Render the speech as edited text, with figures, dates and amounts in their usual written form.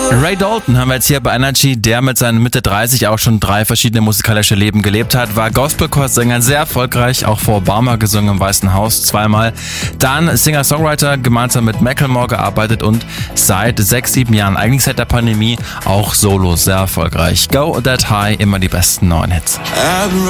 Ray Dalton haben wir jetzt hier bei Energy, der mit seinen Mitte 30 auch schon 3 verschiedene musikalische Leben gelebt hat, war Gospelchorsänger, sehr erfolgreich, auch vor Obama gesungen im Weißen Haus 2-mal. Dann Singer-Songwriter, gemeinsam mit Macklemore gearbeitet und seit 6-7 Jahren, eigentlich seit der Pandemie, auch solo sehr erfolgreich. Go That High, immer die besten neuen Hits.